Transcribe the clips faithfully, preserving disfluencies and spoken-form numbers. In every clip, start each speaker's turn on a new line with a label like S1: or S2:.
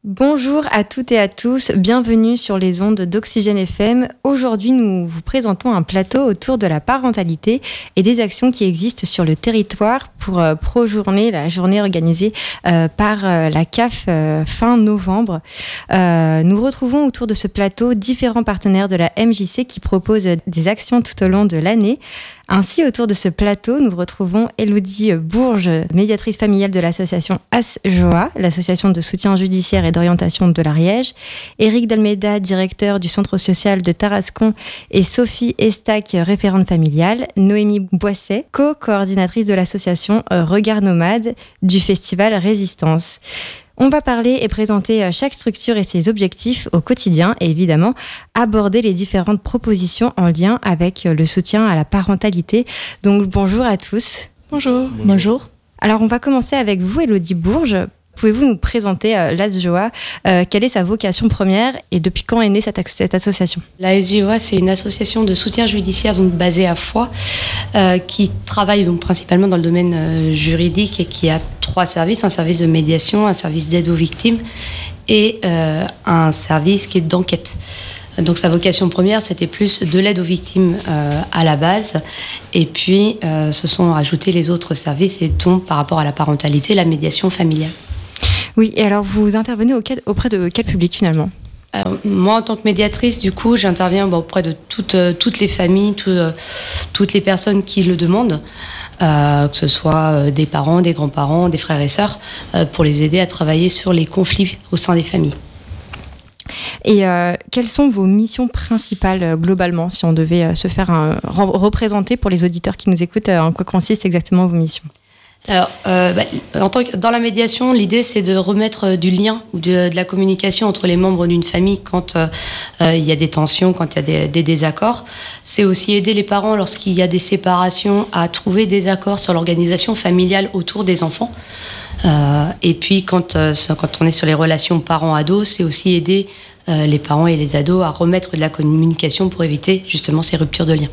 S1: Bonjour à toutes et à tous, bienvenue sur les ondes d'Oxygène F M. Aujourd'hui, nous vous présentons un plateau autour de la parentalité et des actions qui existent sur le territoire pour euh, Pro-Journée, la journée organisée euh, par euh, la C A F euh, fin novembre. Euh, nous retrouvons autour de ce plateau différents partenaires de la M J C qui proposent des actions tout au long de l'année. Ainsi, autour de ce plateau, nous retrouvons Élodie Bourges, médiatrice familiale de l'association A S J O A, l'association de soutien judiciaire et d'orientation de l'Ariège, Éric Dalmeida, directeur du centre social de Tarascon, et Sophie Estac, référente familiale, Noémie Boisset, co-coordinatrice de l'association Regard Nomade du festival Résistance. On va parler et présenter chaque structure et ses objectifs au quotidien et évidemment aborder les différentes propositions en lien avec le soutien à la parentalité. Donc bonjour à tous.
S2: Bonjour.
S1: Bonjour. Bonjour. Alors on va commencer avec vous, Élodie Bourges. Pouvez-vous nous présenter euh, l'A S J O A, euh, quelle est sa vocation première et depuis quand est née cette, cette association ?
S2: L'A S J O A, c'est une association de soutien judiciaire donc basée à Foix, euh, qui travaille donc principalement dans le domaine euh, juridique et qui a trois services, un service de médiation, un service d'aide aux victimes et euh, un service qui est d'enquête. Donc sa vocation première, c'était plus de l'aide aux victimes euh, à la base, et puis euh, se sont ajoutés les autres services, et dont par rapport à la parentalité, la médiation familiale.
S1: Oui, et alors vous intervenez auprès de quel public finalement ?
S2: Alors, moi, en tant que médiatrice, du coup, j'interviens bon, auprès de toutes, euh, toutes les familles, tout, euh, toutes les personnes qui le demandent, euh, que ce soit euh, des parents, des grands-parents, des frères et sœurs, euh, pour les aider à travailler sur les conflits au sein des familles.
S1: Et euh, quelles sont vos missions principales euh, globalement, si on devait euh, se faire un, re- représenter pour les auditeurs qui nous écoutent, euh, en quoi consistent exactement vos missions ?
S2: Alors, euh, bah, en tant que, dans la médiation, l'idée c'est de remettre du lien ou de, de la communication entre les membres d'une famille quand euh, euh, il y a des tensions, quand il y a des, des désaccords. C'est aussi aider les parents lorsqu'il y a des séparations à trouver des accords sur l'organisation familiale autour des enfants. Euh, et puis quand, euh, quand on est sur les relations parents-ados, c'est aussi aider euh, les parents et les ados à remettre de la communication pour éviter justement ces ruptures de lien.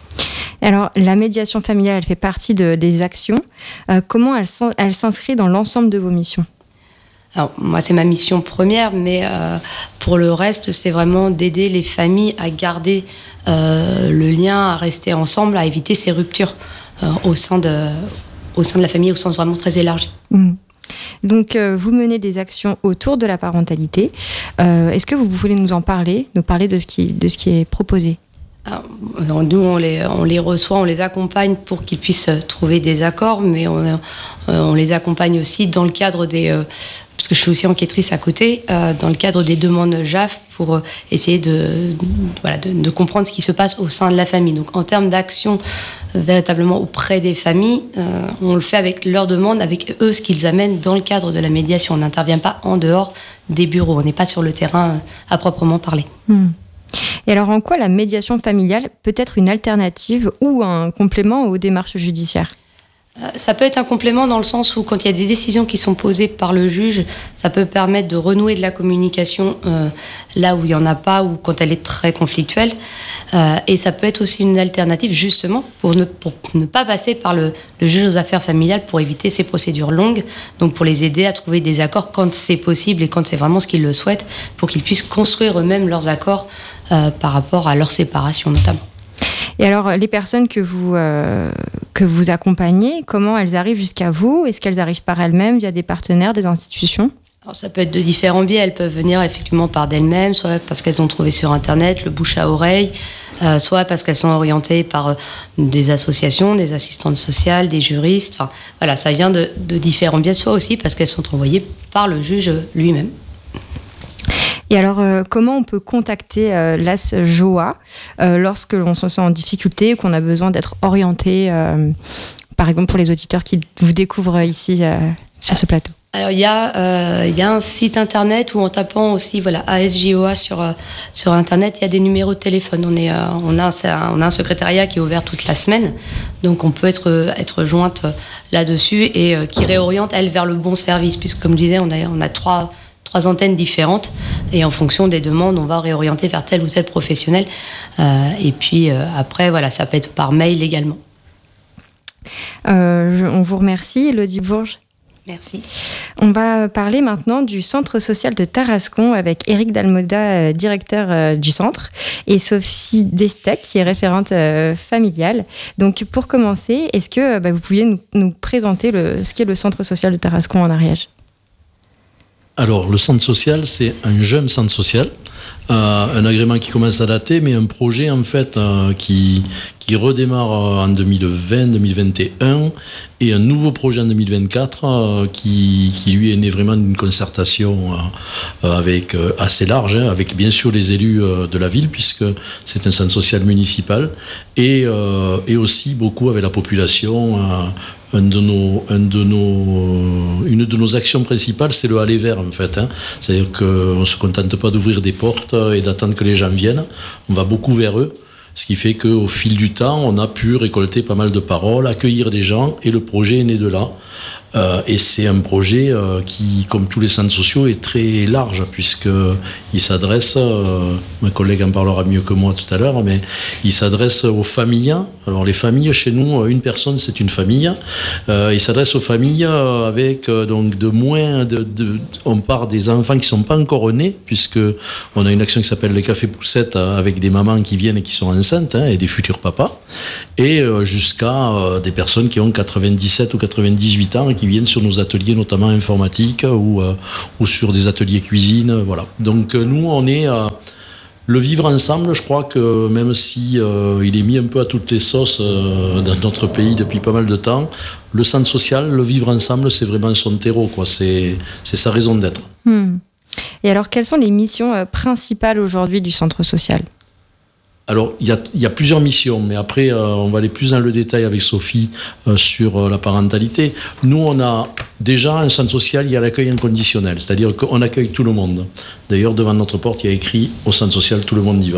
S1: Alors, la médiation familiale, elle fait partie de, des actions. Euh, comment elle, elle s'inscrit dans l'ensemble de vos missions ?
S2: Alors, moi, c'est ma mission première, mais euh, pour le reste, c'est vraiment d'aider les familles à garder euh, le lien, à rester ensemble, à éviter ces ruptures euh, au sein de, au sein de la famille, au sens vraiment très élargi.
S1: Mmh. Donc, euh, vous menez des actions autour de la parentalité. Euh, est-ce que vous voulez nous en parler, nous parler de ce qui, de ce qui est proposé ?
S2: Alors, nous, on les, on les reçoit, on les accompagne pour qu'ils puissent trouver des accords, mais on, euh, on les accompagne aussi dans le cadre des... Euh, parce que je suis aussi enquêtrice à côté, euh, dans le cadre des demandes J A F pour euh, essayer de, de, voilà, de, de comprendre ce qui se passe au sein de la famille. Donc, en termes d'action euh, véritablement auprès des familles, euh, on le fait avec leurs demandes, avec eux, ce qu'ils amènent dans le cadre de la médiation. On n'intervient pas en dehors des bureaux, on n'est pas sur le terrain euh, à proprement parler.
S1: Mmh. Et alors, en quoi la médiation familiale peut être une alternative ou un complément aux démarches judiciaires ?
S2: Ça peut être un complément dans le sens où, quand il y a des décisions qui sont posées par le juge, ça peut permettre de renouer de la communication euh, là où il n'y en a pas ou quand elle est très conflictuelle. Euh, et ça peut être aussi une alternative, justement, pour ne, pour ne pas passer par le, le juge aux affaires familiales pour éviter ces procédures longues. Donc, pour les aider à trouver des accords quand c'est possible et quand c'est vraiment ce qu'ils le souhaitent, pour qu'ils puissent construire eux-mêmes leurs accords euh, par rapport à leur séparation, notamment.
S1: Et alors, les personnes que vous, euh, que vous accompagnez, comment elles arrivent jusqu'à vous ? Est-ce qu'elles arrivent par elles-mêmes, via des partenaires, des institutions ?
S2: Alors, ça peut être de différents biais. Elles peuvent venir effectivement par d'elles-mêmes, soit parce qu'elles ont trouvé sur Internet, le bouche à oreille, euh, soit parce qu'elles sont orientées par euh, des associations, des assistantes sociales, des juristes. Enfin, voilà, ça vient de, de différents biais, soit aussi parce qu'elles sont envoyées par le juge lui-même.
S1: Et alors, euh, comment on peut contacter euh, l'A S J O A euh, lorsque l'on se sent en difficulté, qu'on a besoin d'être orienté, euh, par exemple pour les auditeurs qui vous découvrent ici euh, sur ce plateau ?
S2: Alors, il y a, euh, il y a un site internet où, en tapant aussi voilà, A S J O A sur, euh, sur Internet, il y a des numéros de téléphone. On, est, euh, on, a un, on a un secrétariat qui est ouvert toute la semaine, donc on peut être, être jointe là-dessus et euh, qui réoriente, elle, vers le bon service, puisque, comme je disais, on a, on a trois... trois antennes différentes et en fonction des demandes, on va réorienter vers tel ou tel professionnel. Euh, et puis euh, après, voilà, ça peut être par mail également.
S1: Euh, je, on vous remercie, Élodie Bourges.
S2: Merci.
S1: On va parler maintenant du centre social de Tarascon avec Éric Dalmoda, directeur euh, du centre, et Sophie Destec, qui est référente euh, familiale. Donc, pour commencer, est-ce que bah, vous pouviez nous, nous présenter le, ce qu'est le centre social de Tarascon en Ariège ?
S3: Alors, le centre social, c'est un jeune centre social, euh, un agrément qui commence à dater, mais un projet en fait euh, qui, qui redémarre en deux mille vingt deux mille vingt et un, et un nouveau projet en deux mille vingt-quatre euh, qui, qui lui est né vraiment d'une concertation euh, avec, euh, assez large, hein, avec bien sûr les élus euh, de la ville, puisque c'est un centre social municipal, et, euh, et aussi beaucoup avec la population. Euh, Un de nos, un de nos, une de nos actions principales, c'est le aller vers, en fait. Hein. C'est-à-dire qu'on ne se contente pas d'ouvrir des portes et d'attendre que les gens viennent. On va beaucoup vers eux, ce qui fait qu'au fil du temps, on a pu récolter pas mal de paroles, accueillir des gens, et le projet est né de là. Euh, et c'est un projet euh, qui, comme tous les centres sociaux, est très large, puisqu'il s'adresse, euh, ma collègue en parlera mieux que moi tout à l'heure, mais il s'adresse aux familles. Alors les familles, chez nous, une personne, c'est une famille. Euh, il s'adresse aux familles avec euh, donc de moins de, de... On part des enfants qui ne sont pas encore nés, puisqu'on a une action qui s'appelle les cafés poussettes, avec des mamans qui viennent et qui sont enceintes, hein, et des futurs papas, et euh, jusqu'à euh, des personnes qui ont quatre-vingt-dix-sept ou quatre-vingt-dix-huit ans, qui viennent sur nos ateliers, notamment informatiques ou, euh, ou sur des ateliers cuisine. Voilà. Donc euh, nous, on est euh, le vivre ensemble. Je crois que même si euh, il est mis un peu à toutes les sauces euh, dans notre pays depuis pas mal de temps, le centre social, le vivre ensemble, c'est vraiment son terreau, quoi. C'est, c'est sa raison d'être.
S1: Hmm. Et alors, quelles sont les missions euh, principales aujourd'hui du centre social ?
S3: Alors, il y a, y a plusieurs missions, mais après, euh, on va aller plus dans le détail avec Sophie euh, sur euh, la parentalité. Nous, on a déjà un centre social, il y a l'accueil inconditionnel, c'est-à-dire qu'on accueille tout le monde. D'ailleurs, devant notre porte, il y a écrit « Au centre social, tout le monde y va ».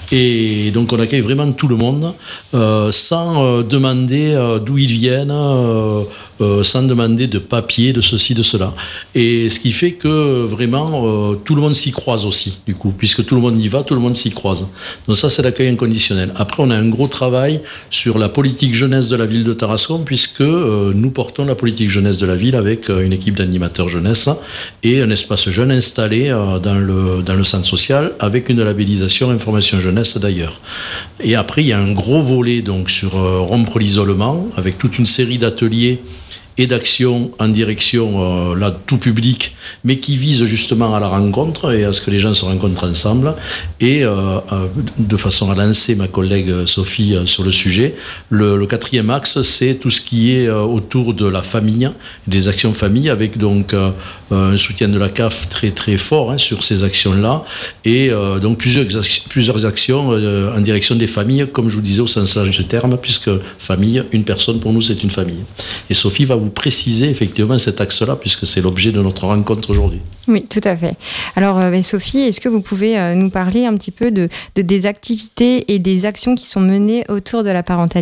S3: Et donc, on accueille vraiment tout le monde, euh, sans euh, demander euh, d'où ils viennent, euh, euh, sans demander de papier, de ceci, de cela. Et ce qui fait que, vraiment, euh, tout le monde s'y croise aussi, du coup. Puisque tout le monde y va, tout le monde s'y croise. Donc ça, c'est l'accueil inconditionnel. Après, on a un gros travail sur la politique jeunesse de la ville de Tarascon, puisque euh, nous portons la politique jeunesse de la ville avec euh, une équipe d'animateurs jeunesse et un espace jeune installé euh, dans le, dans le centre social, avec une labellisation information jeunesse d'ailleurs. Et après, il y a un gros volet donc, sur euh, rompre l'isolement, avec toute une série d'ateliers et d'actions en direction euh, là, tout public, mais qui visent justement à la rencontre et à ce que les gens se rencontrent ensemble. Et euh, euh, de façon à lancer ma collègue Sophie euh, sur le sujet, le, le quatrième axe, c'est tout ce qui est euh, autour de la famille, des actions famille, avec donc euh, un soutien de la C A F très très fort hein, sur ces actions-là, et euh, donc plusieurs, plusieurs actions euh, en direction des familles, comme je vous disais au sens large du terme, puisque famille, une personne pour nous c'est une famille. Et Sophie va vous préciser effectivement cet axe-là, puisque c'est l'objet de notre rencontre aujourd'hui.
S1: Oui, tout à fait. Alors, euh, Sophie, est-ce que vous pouvez euh, nous parler un petit peu de, de, des activités et des actions qui sont menées autour de la parentalité ?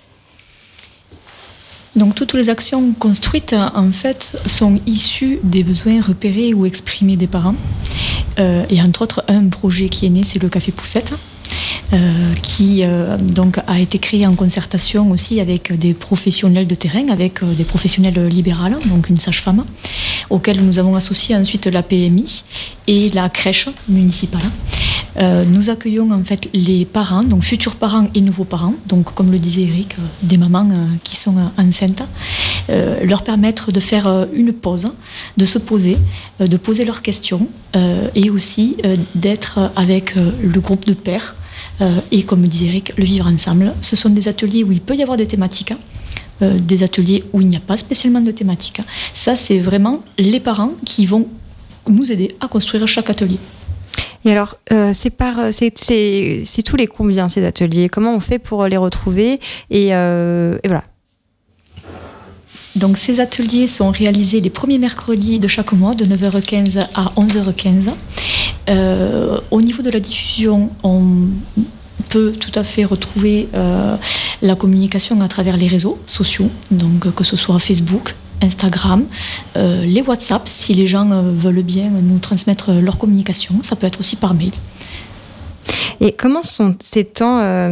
S4: Donc, toutes les actions construites, en fait, sont issues des besoins repérés ou exprimés des parents. Euh, et entre autres, un projet qui est né, c'est le Café Poussette. Euh, qui euh, donc a été créé en concertation aussi avec des professionnels de terrain, avec euh, des professionnels libérales, donc une sage-femme, auxquels nous avons associé ensuite la P M I et la crèche municipale. Euh, nous accueillons en fait les parents, donc futurs parents et nouveaux parents, donc comme le disait Eric, euh, des mamans euh, qui sont euh, enceintes, euh, leur permettre de faire euh, une pause, de se poser, euh, de poser leurs questions euh, et aussi euh, d'être avec euh, le groupe de pères. Euh, et comme disait Eric, le vivre ensemble. Ce sont des ateliers où il peut y avoir des thématiques, euh, des ateliers où il n'y a pas spécialement de thématiques. Ça, c'est vraiment les parents qui vont nous aider à construire chaque atelier.
S1: Et alors, euh, c'est, par, c'est, c'est, c'est tous les combien ces ateliers ? Comment on fait pour les retrouver ? Et, euh, et voilà.
S4: Donc ces ateliers sont réalisés les premiers mercredis de chaque mois, de neuf heures quinze à onze heures quinze. Euh, au niveau de la diffusion, on peut tout à fait retrouver euh, la communication à travers les réseaux sociaux, donc que ce soit Facebook, Instagram, euh, les WhatsApp, si les gens euh, veulent bien nous transmettre leur communication, ça peut être aussi par mail.
S1: Et comment sont ces temps euh,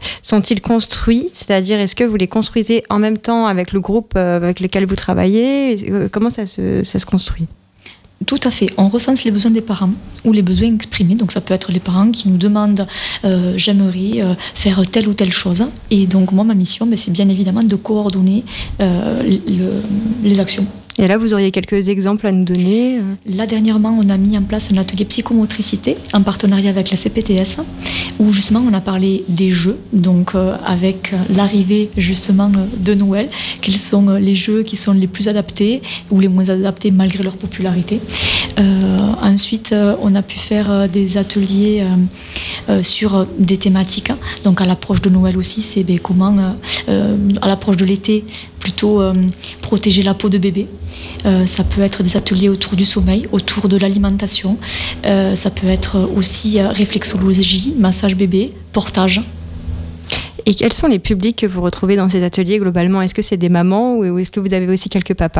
S1: sont-ils construits ? C'est-à-dire, est-ce que vous les construisez en même temps avec le groupe euh, avec lequel vous travaillez ? Comment ça se, ça se construit ?
S4: Tout à fait. On recense les besoins des parents ou les besoins exprimés. Donc ça peut être les parents qui nous demandent euh, « j'aimerais euh, faire telle ou telle chose ». Et donc moi, ma mission, ben, c'est bien évidemment de coordonner euh, le, les actions.
S1: Et là, vous auriez quelques exemples à nous donner ?
S4: Là, dernièrement, on a mis en place un atelier psychomotricité en partenariat avec la C P T S, où justement on a parlé des jeux, donc euh, avec l'arrivée justement de Noël, quels sont les jeux qui sont les plus adaptés ou les moins adaptés malgré leur popularité. Euh, ensuite, euh, on a pu faire des ateliers euh, euh, sur des thématiques, hein. Donc à l'approche de Noël aussi, c'est ben, comment, euh, à l'approche de l'été, plutôt euh, protéger la peau de bébé. Euh, ça peut être des ateliers autour du sommeil, autour de l'alimentation. Euh, ça peut être aussi euh, réflexologie, massage bébé, portage.
S1: Et quels sont les publics que vous retrouvez dans ces ateliers globalement ? Est-ce que c'est des mamans ou est-ce que vous avez aussi quelques papas ?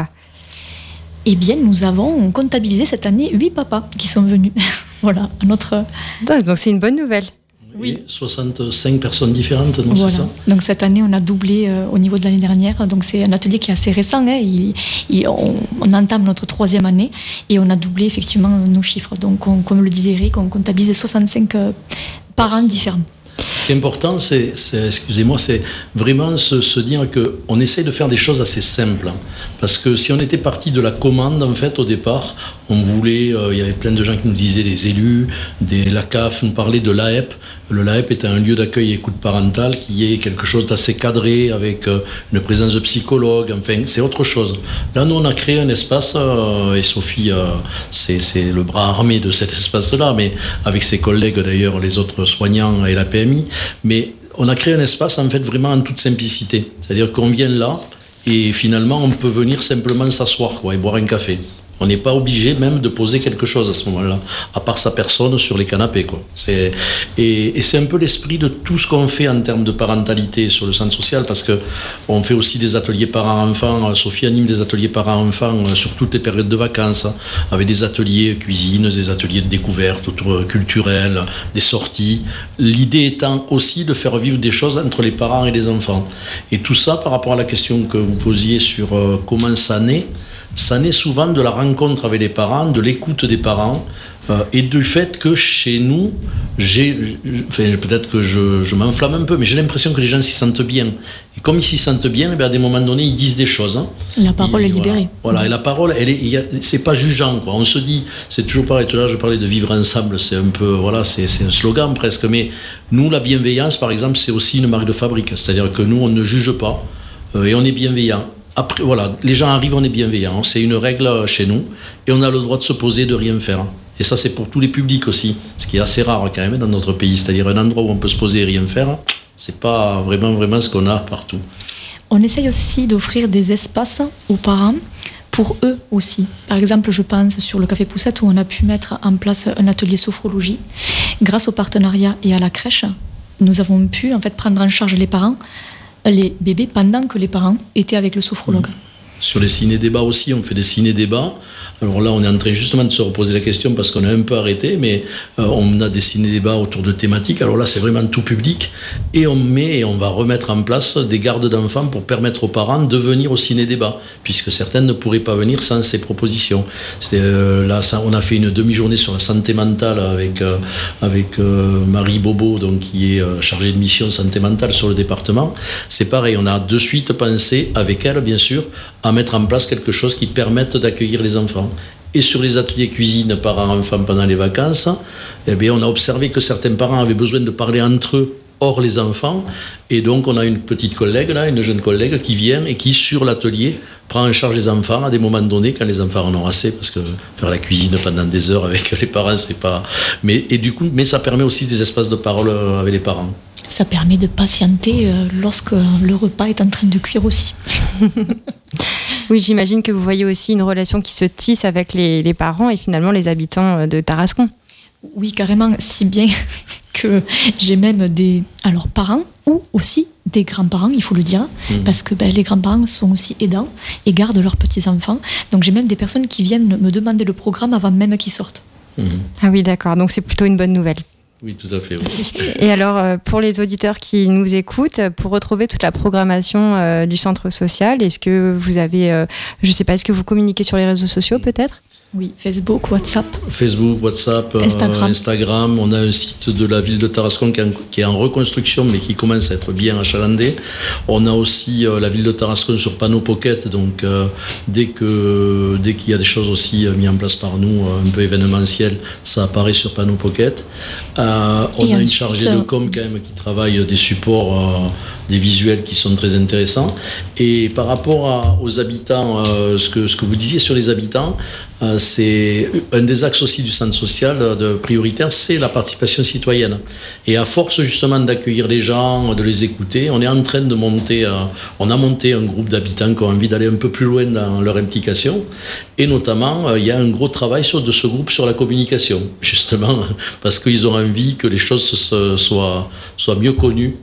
S4: Eh bien, nous avons comptabilisé cette année huit papas qui sont venus. Voilà, à notre...
S1: Donc c'est une bonne nouvelle.
S3: Oui, soixante-cinq personnes différentes, non,
S4: voilà.
S3: C'est ça ?
S4: Donc cette année, on a doublé euh, au niveau de l'année dernière. Donc c'est un atelier qui est assez récent. Hein. Il, il, on, on entame notre troisième année et on a doublé effectivement nos chiffres. Donc on, comme le disait Eric, on comptabilise soixante-cinq euh, parents différents.
S3: Ce qui est important, c'est, c'est excusez-moi, c'est vraiment se, se dire qu'on essaie de faire des choses assez simples. Parce que si on était parti de la commande, en fait, au départ, on voulait, euh, il y avait plein de gens qui nous disaient, les élus, des, la C A F nous parlaient de l'A E P. Le L A E P est un lieu d'accueil et écoute parentale qui est quelque chose d'assez cadré, avec euh, une présence de psychologue, enfin, c'est autre chose. Là, nous, on a créé un espace, euh, et Sophie, euh, c'est, c'est le bras armé de cet espace-là, mais avec ses collègues, d'ailleurs, les autres soignants et la P M I, mais on a créé un espace, en fait, vraiment en toute simplicité. C'est-à-dire qu'on vient là, et finalement, on peut venir simplement s'asseoir, quoi, et boire un café. On n'est pas obligé même de poser quelque chose à ce moment-là, à part sa personne sur les canapés, quoi. C'est, et, et c'est un peu l'esprit de tout ce qu'on fait en termes de parentalité sur le centre social, parce qu'on fait aussi des ateliers parents-enfants. Sophie anime des ateliers parents-enfants sur toutes les périodes de vacances, avec des ateliers cuisine, des ateliers de découverte autour culturel, des sorties. L'idée étant aussi de faire vivre des choses entre les parents et les enfants. Et tout ça, par rapport à la question que vous posiez sur euh, comment ça naît, ça naît souvent de la rencontre avec les parents, de l'écoute des parents, euh, et du fait que chez nous, j'ai, enfin, peut-être que je, je m'enflamme un peu, mais j'ai l'impression que les gens s'y sentent bien. Et comme ils s'y sentent bien, eh bien, à des moments donnés, ils disent des choses. Hein.
S4: La parole et, est libérée.
S3: Voilà, voilà, et la parole, elle est, il y a, c'est pas jugeant, quoi. On se dit, c'est toujours pareil, tout à l'heure je parlais de vivre ensemble, c'est un peu, voilà, c'est, c'est un slogan presque, mais nous, la bienveillance, par exemple, c'est aussi une marque de fabrique, c'est-à-dire que nous, on ne juge pas, euh, et on est bienveillant. Après, voilà, les gens arrivent, on est bienveillant. C'est une règle chez nous. Et on a le droit de se poser, de rien faire. Et ça, c'est pour tous les publics aussi. Ce qui est assez rare quand même dans notre pays. C'est-à-dire un endroit où on peut se poser et rien faire. C'est pas vraiment, vraiment ce qu'on a partout.
S4: On essaye aussi d'offrir des espaces aux parents pour eux aussi. Par exemple, je pense sur le Café Poussette où on a pu mettre en place un atelier sophrologie. Grâce au partenariat et à la crèche, nous avons pu en fait prendre en charge les parents, les bébés, pendant que les parents étaient avec le sophrologue.
S3: Sur les ciné-débats aussi, on fait des ciné-débats. Alors là, on est en train justement de se reposer la question parce qu'on a un peu arrêté, mais euh, on a des ciné-débats autour de thématiques. Alors là, c'est vraiment tout public. Et on met et on va remettre en place des gardes d'enfants pour permettre aux parents de venir au ciné-débat, puisque certaines ne pourraient pas venir sans ces propositions. C'est, euh, là, ça, on a fait une demi-journée sur la santé mentale avec, euh, avec euh, Marie Bobo, donc, qui est euh, chargée de mission santé mentale sur le département. C'est pareil, on a de suite pensé, avec elle bien sûr, à mettre en place quelque chose qui permette d'accueillir les enfants. Et sur les ateliers cuisine parents-enfants pendant les vacances, eh bien, on a observé que certains parents avaient besoin de parler entre eux hors les enfants. Et donc, on a une petite collègue, là, une jeune collègue qui vient et qui, sur l'atelier, prend en charge les enfants à des moments donnés, quand les enfants en ont assez, parce que faire la cuisine pendant des heures avec les parents, c'est pas... Mais, et du coup, mais ça permet aussi des espaces de parole avec les parents.
S4: Ça permet de patienter euh, lorsque le repas est en train de cuire aussi.
S1: Oui, j'imagine que vous voyez aussi une relation qui se tisse avec les, les parents et finalement les habitants de Tarascon.
S4: Oui, carrément, si bien que j'ai même des alors, parents ou aussi des grands-parents, il faut le dire, mmh. parce que ben, les grands-parents sont aussi aidants et gardent leurs petits-enfants. Donc j'ai même des personnes qui viennent me demander le programme avant même qu'ils sortent.
S1: Mmh. Ah oui, d'accord, donc c'est plutôt une bonne nouvelle.
S3: Oui, tout à fait. Oui.
S1: Et alors, pour les auditeurs qui nous écoutent, pour retrouver toute la programmation euh, du centre social, est-ce que vous avez, euh, je ne sais pas, est-ce que vous communiquez sur les réseaux sociaux peut-être ?
S4: Oui, Facebook, WhatsApp.
S3: Facebook, WhatsApp,
S4: Instagram.
S3: Euh, Instagram. On a un site de la ville de Tarascon qui est, en, qui est en reconstruction, mais qui commence à être bien achalandé. On a aussi euh, la ville de Tarascon sur Panneau Pocket. Donc, euh, dès, que, dès qu'il y a des choses aussi euh, mises en place par nous, euh, un peu événementielles, ça apparaît sur Panneau Pocket. Euh, on
S4: Et
S3: a
S4: ensuite,
S3: une chargée de com quand même qui travaille des supports, euh, des visuels qui sont très intéressants. Et par rapport à, aux habitants, euh, ce, que, ce que vous disiez sur les habitants, Euh, c'est un des axes aussi du centre social de prioritaire, c'est la participation citoyenne. Et à force justement d'accueillir les gens, de les écouter, on est en train de monter, euh, on a monté un groupe d'habitants qui ont envie d'aller un peu plus loin dans leur implication. Et notamment, euh, il y a un gros travail sur, de ce groupe sur la communication, justement, parce qu'ils ont envie que les choses se, soient, soient mieux connues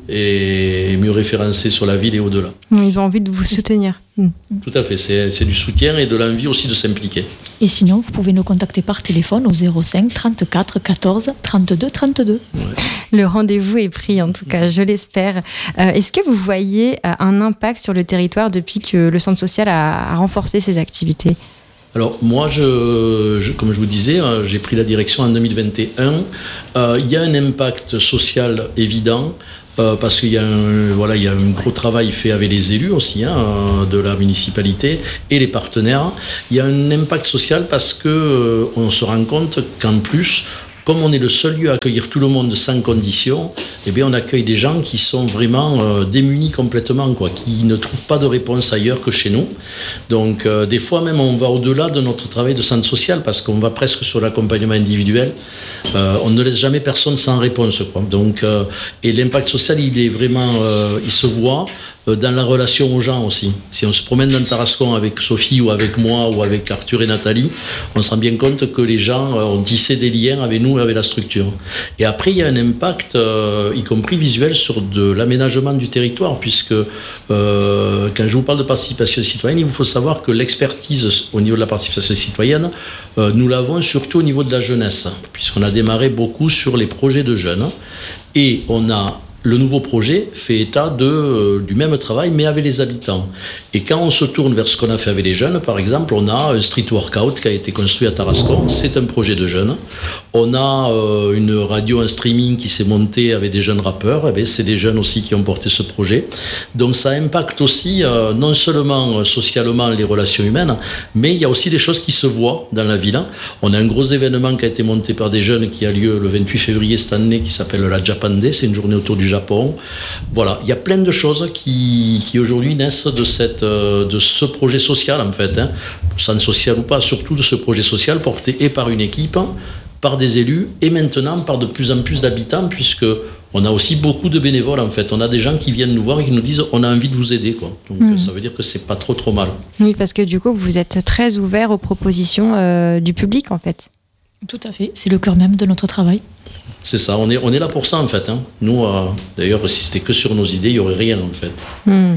S3: et mieux référencées sur la ville et au-delà.
S1: Ils ont envie de vous soutenir. Mmh.
S3: Tout à fait, c'est, c'est du soutien et de l'envie aussi de s'impliquer.
S4: Et sinon, vous pouvez nous contacter par téléphone au zéro cinq trente-quatre quatorze trente-deux trente-deux.
S3: Ouais.
S1: Le rendez-vous est pris, en tout cas, je l'espère. Euh, est-ce que vous voyez euh, un impact sur le territoire depuis que le centre social a, a renforcé ses activités ?
S3: Alors moi, je, je, comme je vous disais, euh, j'ai pris la direction en deux mille vingt et un. Euh, il y a un impact social évident. Euh, parce qu'il y a un, voilà, il y a un gros travail fait avec les élus aussi hein, de la municipalité et les partenaires. Il y a un impact social parce que euh, on se rend compte qu'en plus, comme on est le seul lieu à accueillir tout le monde sans condition, eh bien on accueille des gens qui sont vraiment euh, démunis complètement, quoi, qui ne trouvent pas de réponse ailleurs que chez nous. Donc euh, des fois même on va au-delà de notre travail de centre social parce qu'on va presque sur l'accompagnement individuel. Euh, on ne laisse jamais personne sans réponse, quoi. Donc, euh, et l'impact social, il est vraiment, euh, il se voit dans la relation aux gens aussi. Si on se promène dans Tarascon avec Sophie ou avec moi ou avec Arthur et Nathalie, on se rend bien compte que les gens ont tissé des liens avec nous et avec la structure. Et après, il y a un impact, euh, y compris visuel, sur de l'aménagement du territoire, puisque euh, quand je vous parle de participation citoyenne, il vous faut savoir que l'expertise au niveau de la participation citoyenne, euh, nous l'avons surtout au niveau de la jeunesse, puisqu'on a démarré beaucoup sur les projets de jeunes. Et on a le nouveau projet fait état de, euh, du même travail, mais avec les habitants. Et quand on se tourne vers ce qu'on a fait avec les jeunes, par exemple, on a un street workout qui a été construit à Tarascon, c'est un projet de jeunes. On a euh, une radio, un streaming qui s'est monté avec des jeunes rappeurs, eh bien, c'est des jeunes aussi qui ont porté ce projet. Donc ça impacte aussi, euh, non seulement euh, socialement les relations humaines, mais il y a aussi des choses qui se voient dans la ville. On a un gros événement qui a été monté par des jeunes qui a lieu le vingt-huit février cette année, qui s'appelle la Japan Day, c'est une journée autour du Japon. Voilà, il y a plein de choses qui, qui aujourd'hui naissent de, cette, de ce projet social en fait, hein. Centre social ou pas, surtout de ce projet social porté et par une équipe, par des élus et maintenant par de plus en plus d'habitants puisque on a aussi beaucoup de bénévoles en fait. On a des gens qui viennent nous voir et qui nous disent on a envie de vous aider, quoi. Donc mmh. ça veut dire que c'est pas trop trop mal.
S1: Oui, parce que du coup vous êtes très ouvert aux propositions euh, du public en fait.
S4: Tout à fait, c'est le cœur même de notre travail.
S3: C'est ça, on est, on est là pour ça en fait. Hein. Nous, euh, d'ailleurs, si c'était que sur nos idées, il n'y aurait rien en fait.
S1: Mmh.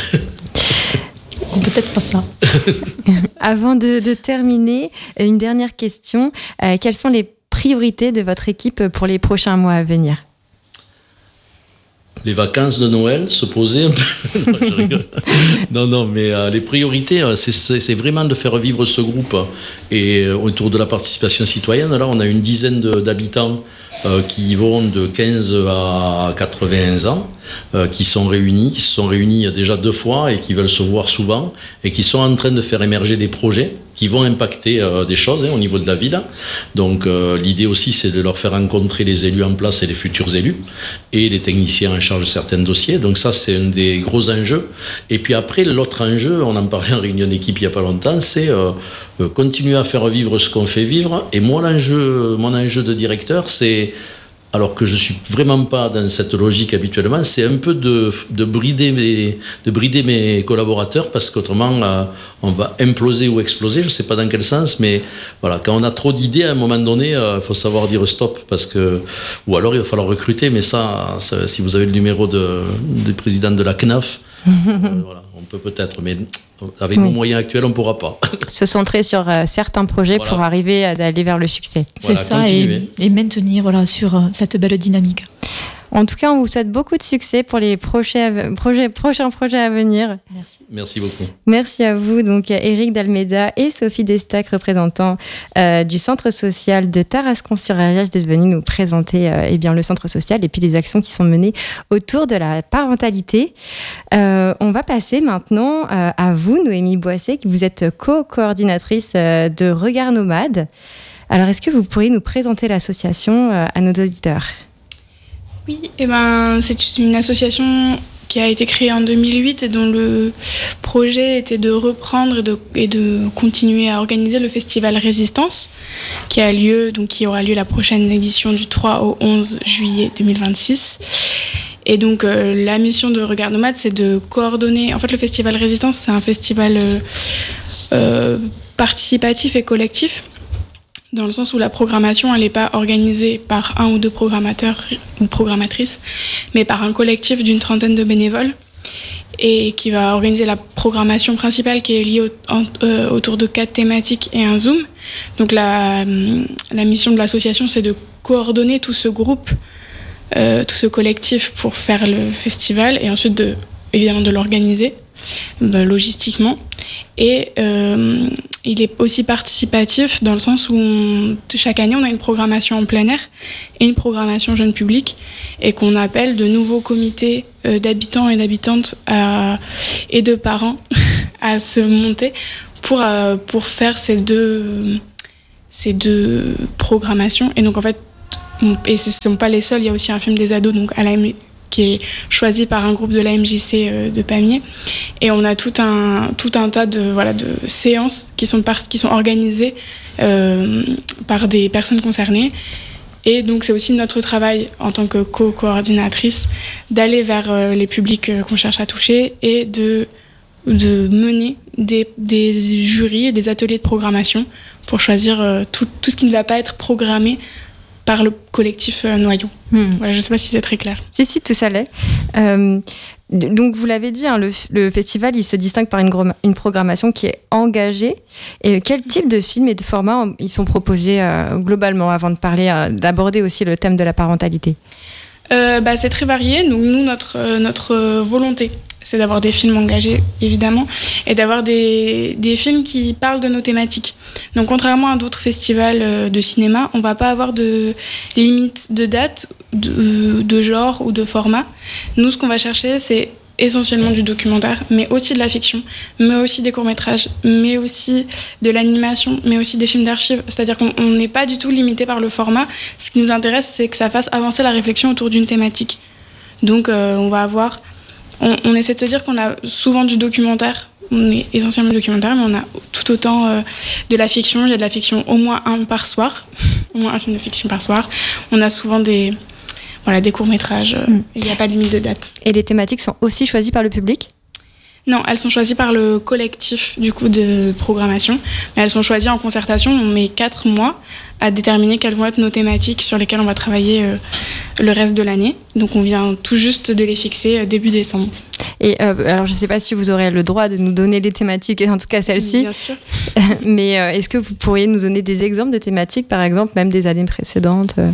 S4: Peut-être pas ça.
S1: Avant de, de terminer, une dernière question. Euh, quelles sont les priorités de votre équipe pour les prochains mois à venir ?
S3: Les vacances de Noël, se poser un peu. Non, je rigole. non, non, mais euh, les priorités, c'est, c'est, c'est vraiment de faire vivre ce groupe. Et euh, autour de la participation citoyenne, là, on a une dizaine de, d'habitants euh, qui vont de quinze à quatre-vingts ans, euh, qui sont réunis, qui se sont réunis déjà deux fois et qui veulent se voir souvent et qui sont en train de faire émerger des projets qui vont impacter euh, des choses hein, au niveau de la ville. Donc euh, l'idée aussi, c'est de leur faire rencontrer les élus en place et les futurs élus et les techniciens en charge de certains dossiers. Donc ça, c'est un des gros enjeux. Et puis après, l'autre enjeu, on en parlait en réunion d'équipe il n'y a pas longtemps, c'est euh, euh, continuer à faire vivre ce qu'on fait vivre. Et moi, l'enjeu, mon enjeu de directeur, c'est, alors que je ne suis vraiment pas dans cette logique habituellement, c'est un peu de, de, brider, mes, de brider mes collaborateurs parce qu'autrement, euh, on va imploser ou exploser, je ne sais pas dans quel sens, mais voilà, quand on a trop d'idées, à un moment donné, il euh, faut savoir dire stop, parce que, ou alors il va falloir recruter, mais ça, ça si vous avez le numéro de, du président de la C N A F, euh, voilà, on peut peut-être, mais avec oui. nos moyens actuels, on ne pourra pas.
S1: Se centrer sur euh, certains projets voilà. pour arriver à aller vers le succès.
S4: Voilà, c'est ça, et, et maintenir voilà, sur euh, cette belle dynamique.
S1: En tout cas, on vous souhaite beaucoup de succès pour les prochains projets, prochains projets à venir.
S3: Merci. Merci beaucoup.
S1: Merci à vous, donc Éric Dalméda et Sophie Destac, représentants euh, du Centre social de Tarascon-sur-Ariège, d'être venus nous présenter euh, eh bien, le centre social et puis les actions qui sont menées autour de la parentalité. Euh, on va passer maintenant euh, à vous, Noémie Boissé, vous êtes co-coordinatrice euh, de Regard Nomade. Alors, est-ce que vous pourriez nous présenter l'association euh, à nos auditeurs ?
S5: Oui, eh ben, c'est une association qui a été créée en deux mille huit et dont le projet était de reprendre et de, et de continuer à organiser le festival Résistance, qui a lieu, donc qui aura lieu la prochaine édition du trois au onze juillet deux mille vingt-six. Et donc euh, la mission de Regard Nomade, c'est de coordonner. En fait, le festival Résistance, c'est un festival euh, euh, participatif et collectif, dans le sens où la programmation, elle n'est pas organisée par un ou deux programmateurs ou programmatrices, mais par un collectif d'une trentaine de bénévoles, et qui va organiser la programmation principale qui est liée au, en, euh, autour de quatre thématiques et un Zoom. Donc la, la mission de l'association, c'est de coordonner tout ce groupe, euh, tout ce collectif pour faire le festival, et ensuite de, évidemment de l'organiser ben, logistiquement. Et euh, il est aussi participatif dans le sens où on, chaque année on a une programmation en plein air et une programmation jeune public, et qu'on appelle de nouveaux comités euh, d'habitants et d'habitantes à, et de parents à se monter pour, euh, pour faire ces deux, ces deux programmations. Et donc en fait, et ce ne sont pas les seuls, il y a aussi un film des ados donc à la qui est choisi par un groupe de l'A M J C de Pamiers. Et on a tout un, tout un tas de, voilà, de séances qui sont, par, qui sont organisées euh, par des personnes concernées. Et donc c'est aussi notre travail en tant que co-coordinatrice d'aller vers euh, les publics euh, qu'on cherche à toucher et de, de mener des, des jurys et des ateliers de programmation pour choisir euh, tout, tout ce qui ne va pas être programmé par le collectif euh, Noyau. Hmm. Voilà, je ne sais pas si c'est très clair.
S1: Si, si, tout ça l'est. Euh, donc, vous l'avez dit, hein, le, le festival, il se distingue par une, gro- une programmation qui est engagée. Et quel type de films et de formats ils sont proposés euh, globalement, avant de parler, euh, d'aborder aussi le thème de la parentalité ?
S5: euh, bah, C'est très varié. Donc, nous, notre, euh, notre volonté, c'est d'avoir des films engagés, évidemment, et d'avoir des, des films qui parlent de nos thématiques. Donc, contrairement à d'autres festivals de cinéma, on ne va pas avoir de limite de date, de, de genre ou de format. Nous, ce qu'on va chercher, c'est essentiellement du documentaire, mais aussi de la fiction, mais aussi des courts-métrages, mais aussi de l'animation, mais aussi des films d'archives. C'est-à-dire qu'on n'est pas du tout limité par le format. Ce qui nous intéresse, c'est que ça fasse avancer la réflexion autour d'une thématique. Donc, euh, on va avoir... On, on essaie de se dire qu'on a souvent du documentaire, on est essentiellement du documentaire, mais on a tout autant euh, de la fiction. Il y a de la fiction au moins un par soir, au moins un film de fiction par soir. On a souvent des, voilà, des courts-métrages, euh, mm. Il n'y a pas de limite de date.
S1: Et les thématiques sont aussi choisies par le public ?
S5: Non, elles sont choisies par le collectif du coup de programmation, mais elles sont choisies en concertation. On met quatre mois à déterminer quelles vont être nos thématiques sur lesquelles on va travailler euh, le reste de l'année. Donc on vient tout juste de les fixer euh, début décembre.
S1: Et euh, alors je ne sais pas si vous aurez le droit de nous donner les thématiques, en tout cas celle-ci.
S5: Bien sûr.
S1: Mais euh, est-ce que vous pourriez nous donner des exemples de thématiques, par exemple, même des années précédentes euh...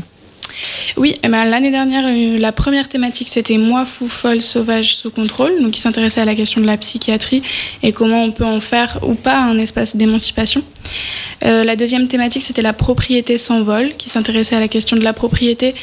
S5: Oui, eh ben, l'année dernière, euh, la première thématique, c'était « Moi, fou, folle, sauvage, sous contrôle », donc qui s'intéressait à la question de la psychiatrie et comment on peut en faire ou pas un espace d'émancipation. Euh, la deuxième thématique, c'était « La propriété s'envole », qui s'intéressait à la question de la propriété,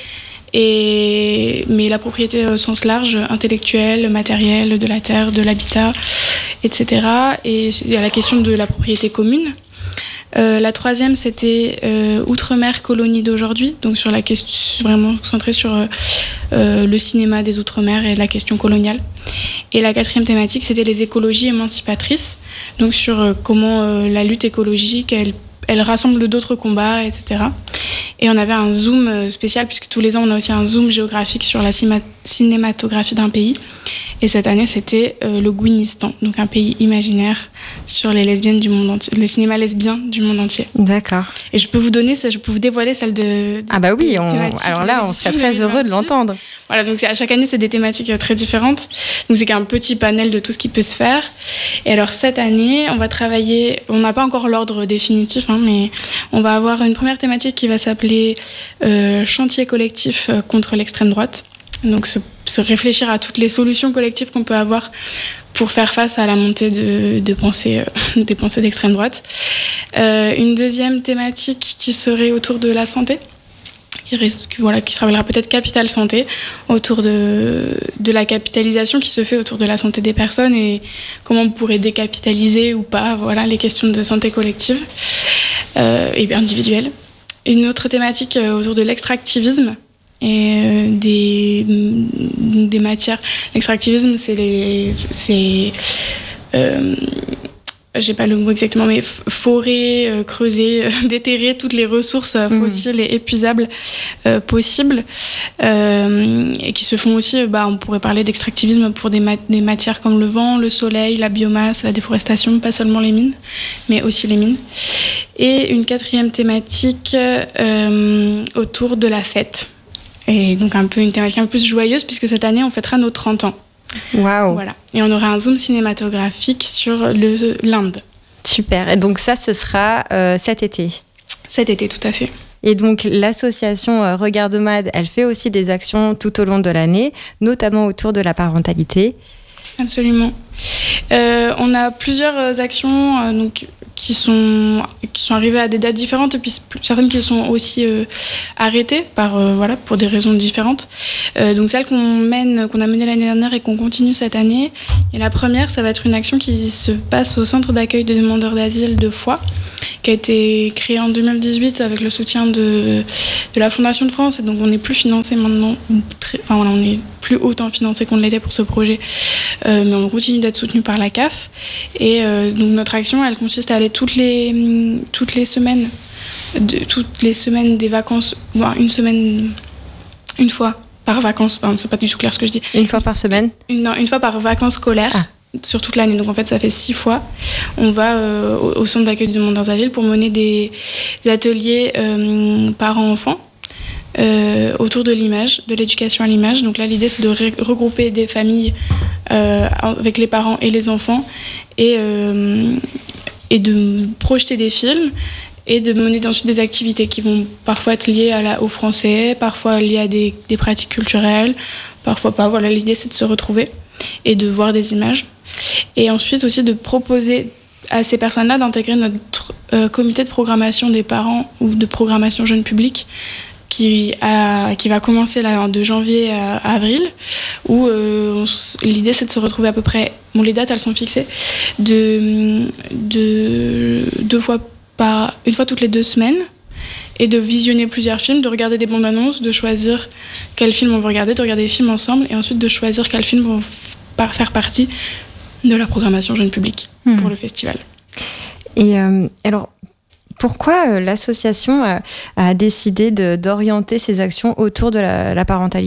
S5: et... mais la propriété au sens large, intellectuelle, matérielle, de la terre, de l'habitat, et cetera. Et il y a la question de la propriété commune. Euh, la troisième, c'était euh, Outre-mer, colonie d'aujourd'hui, donc sur la question, vraiment centrée sur euh, euh, le cinéma des Outre-mer et la question coloniale. Et la quatrième thématique, c'était les écologies émancipatrices, donc sur euh, comment euh, la lutte écologique, elle, elle rassemble d'autres combats, et cetera. Et on avait un zoom spécial, puisque tous les ans, on a aussi un zoom géographique sur la cinématographie d'un pays. Et cette année, c'était euh, le Gouinistan, donc un pays imaginaire sur les lesbiennes du monde entier, le cinéma lesbien du monde entier.
S1: D'accord.
S5: Et je peux vous donner, je peux vous dévoiler celle de. de
S1: ah bah oui, on, alors là, on serait très heureux de l'entendre.
S5: Voilà, donc c'est, à chaque année, c'est des thématiques très différentes. Donc c'est qu'un petit panel de tout ce qui peut se faire. Et alors cette année, on va travailler. On n'a pas encore l'ordre définitif, hein, mais on va avoir une première thématique qui va s'appeler euh, chantier collectif contre l'extrême droite. Donc se, se réfléchir à toutes les solutions collectives qu'on peut avoir pour faire face à la montée de, de pensées, euh, des pensées d'extrême droite. Euh, une deuxième thématique qui serait autour de la santé, qui, reste, voilà, qui se rappellera peut-être Capital Santé, autour de, de la capitalisation qui se fait autour de la santé des personnes et comment on pourrait décapitaliser ou pas, voilà, les questions de santé collective euh, et individuelle. Une autre thématique euh, autour de l'extractivisme, et euh, des, des matières. L'extractivisme, c'est les... C'est, euh, j'ai pas le mot exactement, mais forer, euh, creuser, euh, déterrer toutes les ressources euh, fossiles mmh. et épuisables euh, possibles, euh, et qui se font aussi, bah, on pourrait parler d'extractivisme pour des, mat- des matières comme le vent, le soleil, la biomasse, la déforestation, pas seulement les mines, mais aussi les mines. Et une quatrième thématique euh, autour de la fête. Et donc un peu une thématique un peu plus joyeuse, puisque cette année, on fêtera nos trente ans.
S1: Waouh.
S5: Voilà. Et on aura un zoom cinématographique sur le, l'Inde.
S1: Super. Et donc ça, ce sera euh, cet été.
S5: Cet été, tout à fait.
S1: Et donc l'association euh, Regardomad, elle fait aussi des actions tout au long de l'année, notamment autour de la parentalité.
S5: Absolument. Euh, on a plusieurs actions euh, donc, qui, sont, qui sont arrivées à des dates différentes, et puis certaines qui sont aussi euh, arrêtées par, euh, voilà, pour des raisons différentes. Euh, donc celle qu'on mène, qu'on a menée l'année dernière et qu'on continue cette année. Et la première, ça va être une action qui se passe au centre d'accueil de demandeurs d'asile de Foix, qui a été créé en deux mille dix-huit avec le soutien de, de la Fondation de France. Et donc on n'est plus financé maintenant, très, enfin voilà, on est plus autant financé qu'on l'était pour ce projet, euh, mais on continue d'être soutenu par la C A F. Et euh, donc notre action, elle consiste à aller toutes les, toutes les semaines, de, toutes les semaines des vacances, bon, une semaine, une fois par vacances, enfin, c'est pas du tout clair ce que je dis.
S1: Une fois par semaine
S5: une, Non, une fois par vacances scolaires. Ah. Sur toute l'année, donc en fait ça fait six fois. On va euh, au, au centre d'accueil de demandeurs d'asile pour mener des, des ateliers euh, parents-enfants euh, autour de l'image, de l'éducation à l'image. Donc là l'idée c'est de ré- regrouper des familles euh, avec les parents et les enfants et, euh, et de projeter des films et de mener ensuite des activités qui vont parfois être liées à la, au français, parfois liées à des, des pratiques culturelles, parfois pas. Voilà, l'idée c'est de se retrouver et de voir des images. Et ensuite aussi de proposer à ces personnes-là d'intégrer notre euh, comité de programmation des parents ou de programmation jeune public qui, a, qui va commencer là, de janvier à, à avril, où euh, on, l'idée c'est de se retrouver à peu près, bon les dates elles sont fixées, de, de deux fois par, une fois toutes les deux semaines, et de visionner plusieurs films, de regarder des bandes annonces, de choisir quel film on veut regarder, de regarder des films ensemble, et ensuite de choisir quels films vont f- faire partie de la programmation jeune public mmh. pour le festival.
S1: Et euh, alors, pourquoi euh, l'association a, a décidé de, d'orienter ses actions autour de la, la parentalité ?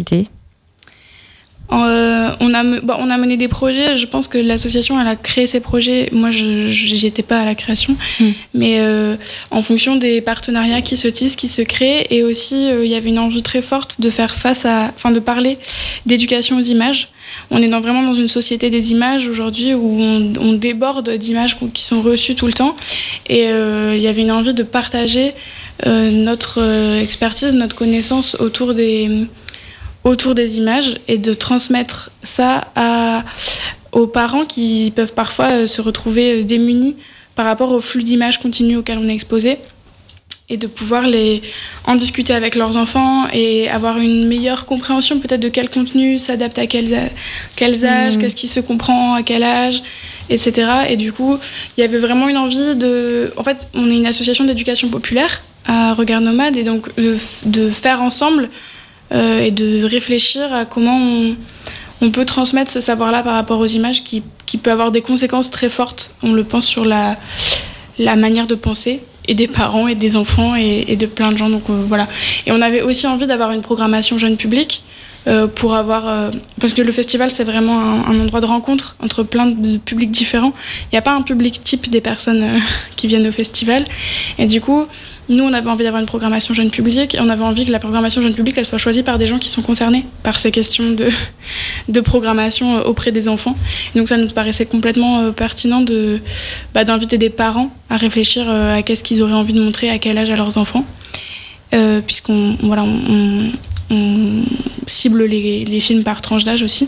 S5: Euh, on, a, bon, on a mené des projets. Je pense que l'association elle a créé ces projets. Moi, je n'y étais pas à la création, mmh. mais euh, en fonction des partenariats qui se tissent, qui se créent, et aussi il euh, y avait une envie très forte de faire face à, enfin, de parler d'éducation aux images. On est dans, vraiment dans une société des images aujourd'hui où on, on déborde d'images qui sont reçues tout le temps, et il euh, y avait une envie de partager euh, notre euh, expertise, notre connaissance autour des autour des images et de transmettre ça à, aux parents qui peuvent parfois se retrouver démunis par rapport au flux d'images continu auquel on est exposé, et de pouvoir les, en discuter avec leurs enfants et avoir une meilleure compréhension peut-être de quel contenu s'adapte à quels, quels âges, mmh. qu'est-ce qui se comprend à quel âge, et cetera. Et du coup, il y avait vraiment une envie de... En fait, on est une association d'éducation populaire à Regardomad, et donc de, de faire ensemble Euh, et de réfléchir à comment on, on peut transmettre ce savoir-là par rapport aux images qui, qui peut avoir des conséquences très fortes, on le pense, sur la, la manière de penser et des parents et des enfants et, et de plein de gens. Donc euh, voilà. Et on avait aussi envie d'avoir une programmation jeune public euh, pour avoir... Euh, parce que le festival, c'est vraiment un, un endroit de rencontre entre plein de publics différents. Il n'y a pas un public type des personnes euh, qui viennent au festival. Et du coup, nous, on avait envie d'avoir une programmation jeune public et on avait envie que la programmation jeune public, elle soit choisie par des gens qui sont concernés par ces questions de, de programmation euh, auprès des enfants. Et donc ça nous paraissait complètement euh, pertinent de, bah, d'inviter des parents à réfléchir euh, à qu'est-ce qu'ils auraient envie de montrer à quel âge à leurs enfants. Euh, puisqu'on voilà, on, on, on cible les, les films par tranche d'âge aussi.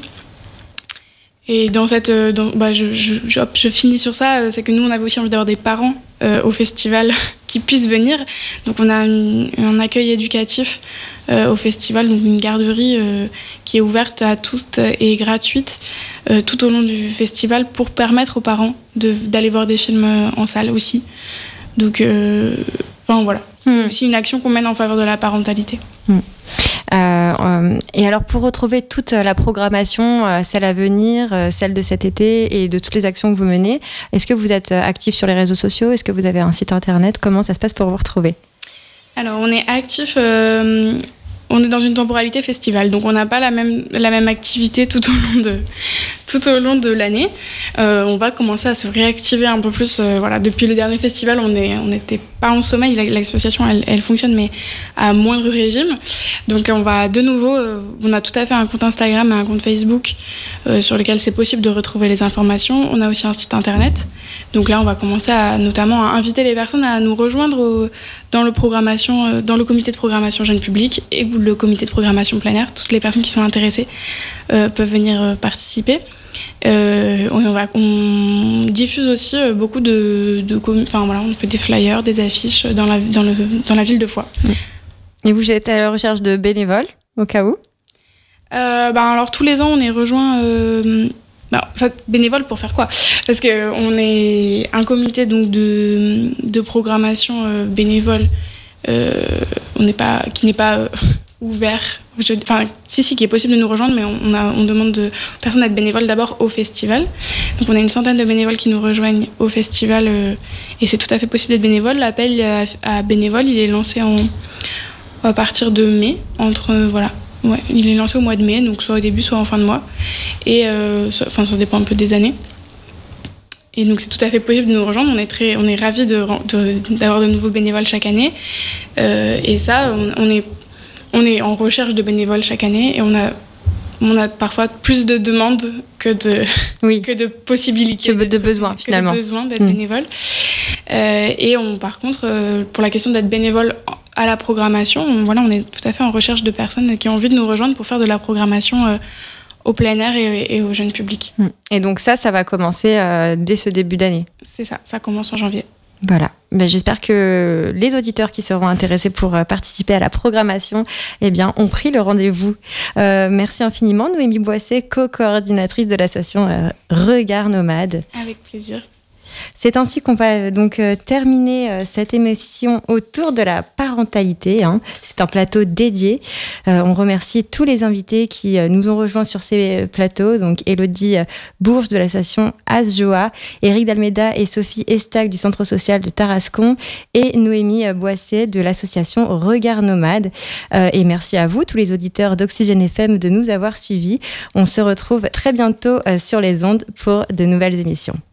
S5: Et dans cette, dans, bah je, je, je, hop, je finis sur ça, c'est que nous on avait aussi envie d'avoir des parents euh, au festival qui puissent venir. Donc on a une, un accueil éducatif euh, au festival, donc une garderie euh, qui est ouverte à tous et gratuite euh, tout au long du festival pour permettre aux parents de, d'aller voir des films en salle aussi. Donc, euh, enfin voilà, mmh. c'est aussi une action qu'on mène en faveur de la parentalité.
S1: Mmh. Euh, euh, et alors pour retrouver toute la programmation, euh, celle à venir, euh, celle de cet été et de toutes les actions que vous menez, est-ce que vous êtes actif sur les réseaux sociaux ? Est-ce que vous avez un site internet ? Comment ça se passe pour vous retrouver ?
S5: Alors on est actif, euh, on est dans une temporalité festival, donc on n'a pas la même, la même activité tout au long de, tout au long de l'année. Euh, on va commencer à se réactiver un peu plus. Euh, voilà, depuis le dernier festival, on est, on n'était pas en sommeil. L'association, elle, elle fonctionne, mais à moindre régime. Donc on va de nouveau, euh, on a tout à fait un compte Instagram et un compte Facebook euh, sur lequel c'est possible de retrouver les informations. On a aussi un site internet. Donc là, on va commencer à notamment à inviter les personnes à nous rejoindre au, dans, le programmation, euh, dans le comité de programmation jeune public et le comité de programmation plein air. Toutes les personnes qui sont intéressées euh, peuvent venir euh, participer. Euh, on, va, on diffuse aussi beaucoup de, de enfin voilà, on fait des flyers, des affiches dans la, dans le, dans la ville de Foix.
S1: Et vous êtes à la recherche de bénévoles au cas où ?
S5: euh, ben alors tous les ans on est rejoint euh, ben, ça, bénévoles pour faire quoi ? Parce que on est un comité donc de, de programmation euh, bénévole euh, on n'est pas, qui n'est pas euh, ouvert. Je, enfin, si, si, qui est possible de nous rejoindre, mais on, a, on demande de, aux personnes d'être bénévoles d'abord au festival. Donc on a une centaine de bénévoles qui nous rejoignent au festival euh, et c'est tout à fait possible d'être bénévole. L'appel à, à bénévoles, il est lancé en, à partir de mai, entre, euh, voilà, ouais, il est lancé au mois de mai, donc soit au début, soit en fin de mois. Et euh, ça, enfin, ça dépend un peu des années. Et donc c'est tout à fait possible de nous rejoindre. On est très, on est ravis de, de, d'avoir de nouveaux bénévoles chaque année. Euh, et ça, on, on est On est en recherche de bénévoles chaque année et on a, on a parfois plus de demandes que de,
S1: oui.
S5: que de possibilités.
S1: Que de besoins, finalement.
S5: Que de besoins d'être
S1: mmh.
S5: bénévole. Euh, et on, par contre, euh, pour la question d'être bénévole à la programmation, on, voilà, on est tout à fait en recherche de personnes qui ont envie de nous rejoindre pour faire de la programmation euh, au plein air et, et au jeune public.
S1: Mmh. Et donc ça, ça va commencer euh, dès ce début d'année ?
S5: C'est ça, ça commence en janvier.
S1: Voilà. Ben, j'espère que les auditeurs qui seront intéressés pour participer à la programmation, eh bien, ont pris le rendez-vous. Euh, merci infiniment, Noémie Boisset, co-coordinatrice de l'association euh, Regard Nomade.
S5: Avec plaisir.
S1: C'est ainsi qu'on va donc euh, terminer euh, cette émission autour de la parentalité. Hein. C'est un plateau dédié. Euh, on remercie tous les invités qui euh, nous ont rejoints sur ces plateaux. Donc Élodie euh, Bourges de l'association Asjoa, Éric Dalméda et Sophie Estac du centre social de Tarascon et Noémie euh, Boisset de l'association Regard Nomade. Euh, et merci à vous, tous les auditeurs d'Oxygène F M, de nous avoir suivis. On se retrouve très bientôt euh, sur les ondes pour de nouvelles émissions.